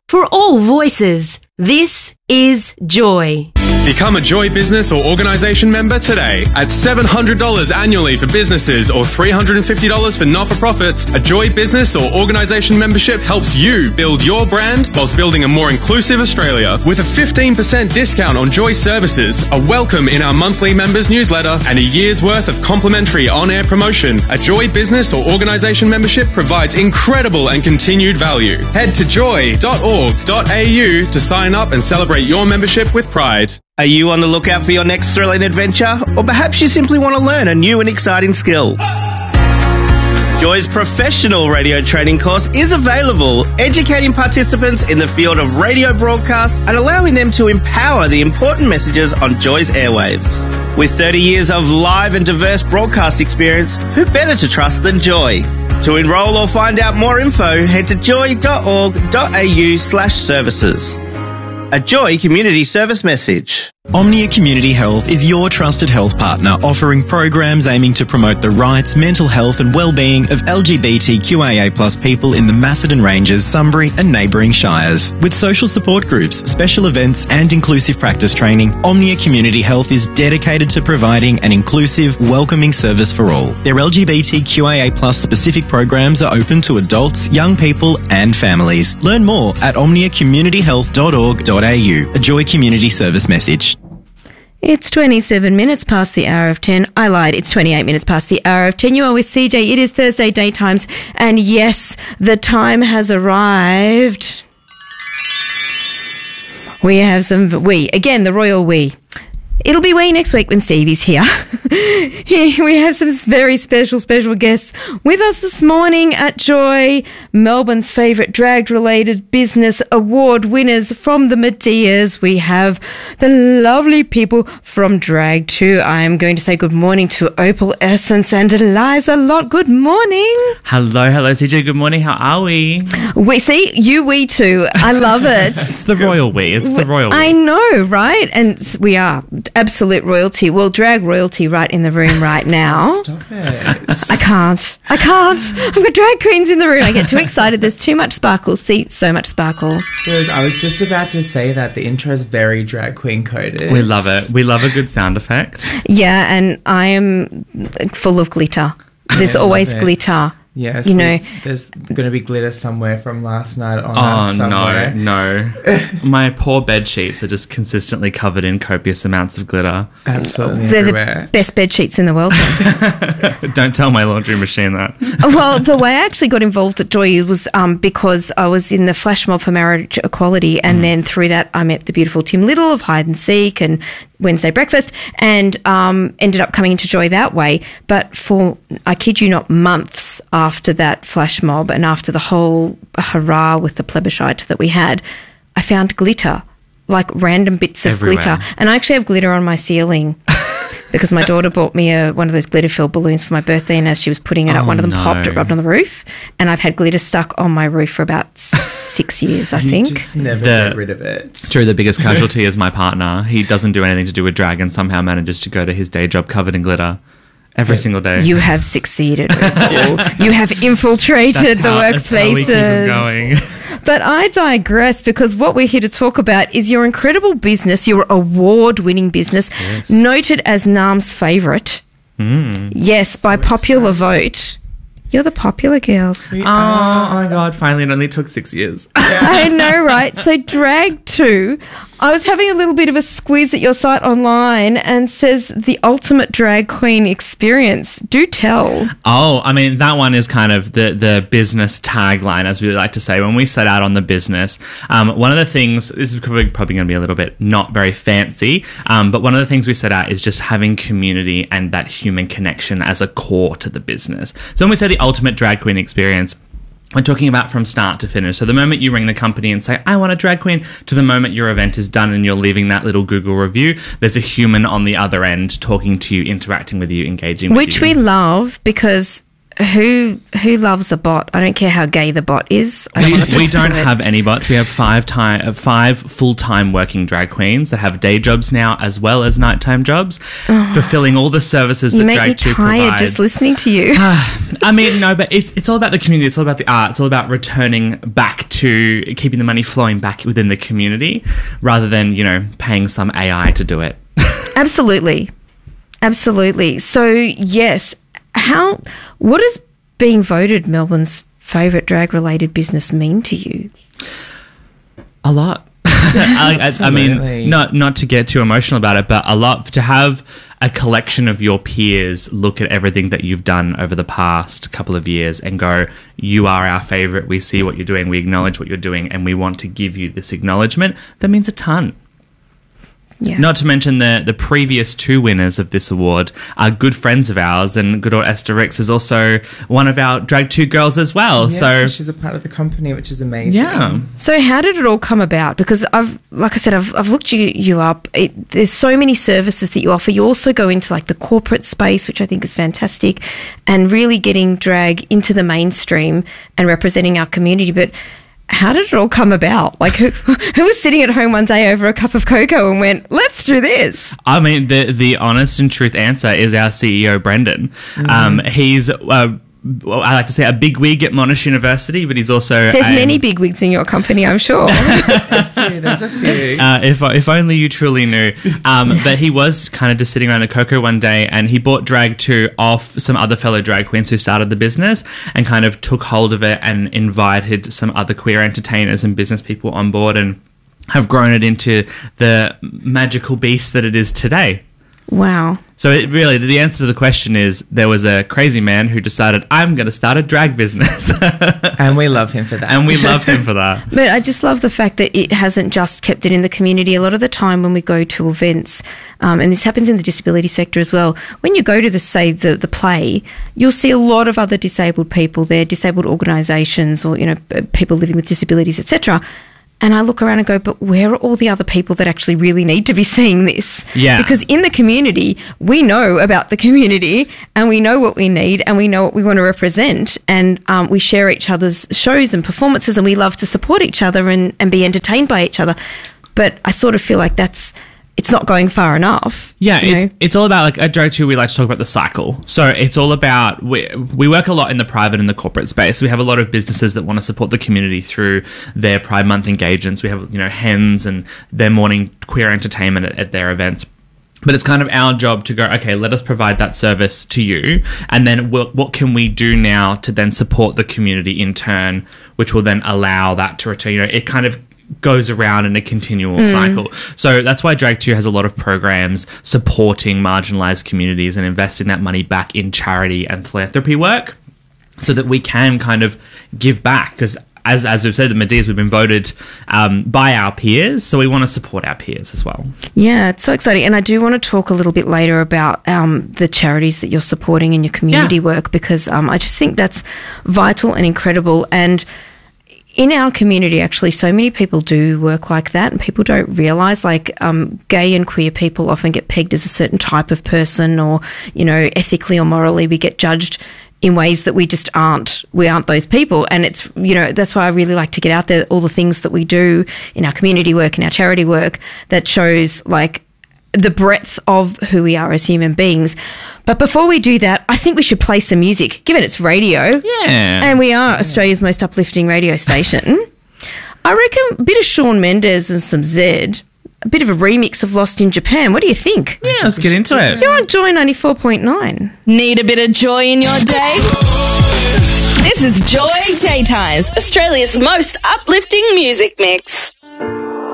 For all voices, this is Joy. Become a Joy business or organisation member today. At $700 annually for businesses or $350 for not-for-profits, a Joy business or organisation membership helps you build your brand whilst building a more inclusive Australia. With a 15% discount on Joy services, a welcome in our monthly members newsletter, and a year's worth of complimentary on-air promotion, a Joy business or organisation membership provides incredible and continued value. Head to joy.org.au to sign up and celebrate your membership with pride. Are you on the lookout for your next thrilling adventure? Or perhaps you simply want to learn a new and exciting skill? Joy's professional radio training course is available, educating participants in the field of radio broadcast and allowing them to empower the important messages on Joy's airwaves. With 30 years of live and diverse broadcast experience, who better to trust than Joy? To enrol or find out more info, head to joy.org.au/services. A Joy Community Service message. Omnia Community Health is your trusted health partner, offering programs aiming to promote the rights, mental health and well-being of LGBTQIA+ people in the Macedon Ranges, Sunbury and neighbouring shires. With social support groups, special events and inclusive practice training, Omnia Community Health is dedicated to providing an inclusive, welcoming service for all. Their LGBTQIA+ specific programs are open to adults, young people and families. Learn more at omniacommunityhealth.org.au. A Joy Community Service message. It's 27 minutes past the hour of 10. I lied. It's 28 minutes past the hour of 10. You are with CJ. It is Thursday daytimes. And yes, the time has arrived. We have again, the royal we. It'll be we next week when Stevie's here. We have some very special guests with us this morning at Joy, Melbourne's favourite drag-related business award winners from the Medeas. We have the lovely people from Drag 2. I am going to say good morning to Opal Essence and Eliza Lott. Good morning. Hello, CJ. Good morning. How are we? We too. I love it. It's the royal we. It's the royal we. I know, right? And we are absolute royalty. Well, drag royalty right in the room right now. Stop it. I can't. I've got drag queens in the room. I get too excited. There's too much sparkle. See, so much sparkle. Good. I was just about to say that the intro is very drag queen coded. We love it. We love a good sound effect. Yeah, and I am full of glitter. There's always glitter. Yes, you know, there's going to be glitter somewhere from last night on us somewhere. No. My poor bed sheets are just consistently covered in copious amounts of glitter. Absolutely They're everywhere. the best bed sheets in the world. Don't tell my laundry machine that. Well, the way I actually got involved at Joy was because I was in the flash mob for marriage equality, and then through that I met the beautiful Tim Little of Hide and Seek and Wednesday Breakfast, and ended up coming into Joy that way. But for, I kid you not, months after that flash mob and after the whole hurrah with the plebiscite that we had, I found glitter, like random bits of everywhere. glitter. And I actually have glitter on my ceiling because my daughter bought me one of those glitter-filled balloons for my birthday, and as she was putting it up, one of them popped, it rubbed on the roof, and I've had glitter stuck on my roof for about 6 years, I think. You just never get rid of it. True, the biggest casualty is my partner. He doesn't do anything to do with drag and somehow manages to go to his day job covered in glitter every single day. You have succeeded, you have infiltrated the workplaces. That's how we keep him going. But I digress, because what we're here to talk about is your incredible business, your award-winning business, noted as NAM's favourite. Yes, by popular vote. You're the popular girl. Oh my God, finally, it only took 6 years. I know, right? So Drag 2, I was having a little bit of a squeeze at your site online, and says the ultimate drag queen experience. Do tell. Oh, I mean, that one is kind of the business tagline, as we like to say. When we set out on the business, one of the things, this is probably going to be a little bit not very fancy, but one of the things we set out is just having community and that human connection as a core to the business. So when we say the ultimate drag queen experience, we're talking about from start to finish. So the moment you ring the company and say, I want a drag queen, to the moment your event is done and you're leaving that little Google review, there's a human on the other end talking to you, interacting with you, engaging with you. Which we love, because who loves a bot? I don't care how gay the bot is. We don't have any bots. We have five full-time working drag queens that have day jobs now as well as nighttime jobs, fulfilling all the services that Drag 2 provides. You make me tired just listening to you. I mean, no, but it's all about the community. It's all about the art. It's all about returning back to keeping the money flowing back within the community rather than, paying some AI to do it. Absolutely. So, yes, what does being voted Melbourne's favourite drag-related business mean to you? A lot. I mean, not to get too emotional about it, but a lot to have a collection of your peers look at everything that you've done over the past couple of years and go, you are our favourite, we see what you're doing, we acknowledge what you're doing, and we want to give you this acknowledgement. That means a ton. Yeah. Not to mention the previous 2 winners of this award are good friends of ours, and good old Esther Ricks is also one of our Drag 2 girls as well. Yeah, so she's a part of the company, which is amazing. Yeah. So how did it all come about? Because I've looked you up. There's so many services that you offer. You also go into like the corporate space, which I think is fantastic, and really getting drag into the mainstream and representing our community. But how did it all come about? Like, who was sitting at home one day over a cup of cocoa and went, let's do this? I mean, the honest and truth answer is our CEO, Brendan. He's, I like to say, a bigwig at Monash University, but he's also... There's many bigwigs in your company, I'm sure. There's a few. If only you truly knew. But he was kind of just sitting around a cocoa one day, and he bought Drag 2 off some other fellow drag queens who started the business and kind of took hold of it and invited some other queer entertainers and business people on board and have grown it into the magical beast that it is today. Wow. So it really, the answer to the question is there was a crazy man who decided, I'm going to start a drag business. And we love him for that. But I just love the fact that it hasn't just kept it in the community. A lot of the time when we go to events, and this happens in the disability sector as well, when you go to the play, you'll see a lot of other disabled people there, disabled organisations or, people living with disabilities, etc. And I look around and go, but where are all the other people that actually really need to be seeing this? Yeah. Because in the community, we know about the community and we know what we need and we know what we want to represent. And we share each other's shows and performances and we love to support each other and be entertained by each other. But I sort of feel like it's not going far enough. Yeah, it's all about, like, at Drag 2, we like to talk about the cycle. So it's all about, we work a lot in the private and the corporate space. We have a lot of businesses that want to support the community through their Pride Month engagements. We have, Hens and their morning queer entertainment at their events. But it's kind of our job to go, okay, let us provide that service to you. And then what can we do now to then support the community in turn, which will then allow that to return. It kind of goes around in a continual cycle. So that's why Drag 2 has a lot of programs supporting marginalised communities and investing that money back in charity and philanthropy work so that we can kind of give back. Because as we've said, the Medias, we've been voted by our peers, so we want to support our peers as well. Yeah, it's so exciting. And I do want to talk a little bit later about the charities that you're supporting in your community work, because I just think that's vital and incredible. And in our community, actually, so many people do work like that, and people don't realise, like, gay and queer people often get pegged as a certain type of person, or, ethically or morally we get judged in ways that we just aren't. We aren't those people. And it's, that's why I really like to get out there, all the things that we do in our community work, in our charity work, that shows, like, the breadth of who we are as human beings. But before we do that, I think we should play some music, given it's radio. Yeah. And we are Australia's most uplifting radio station. I reckon a bit of Shawn Mendes and some Zed, a bit of a remix of Lost in Japan. What do you think? Yeah, let's get into it. You're on Joy 94.9. Need a bit of joy in your day? This is Joy Daytimes, Australia's most uplifting music mix.